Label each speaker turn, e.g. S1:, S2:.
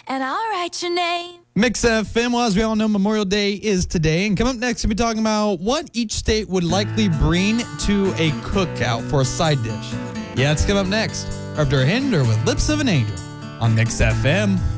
S1: and I'll write your name.
S2: Mix FM, well, as we all know, Memorial Day is today. And coming up next, we'll be talking about what each state would likely bring to a cookout for a side dish. Yeah, it's coming up next after Hinder with Lips of an Angel on Mix FM.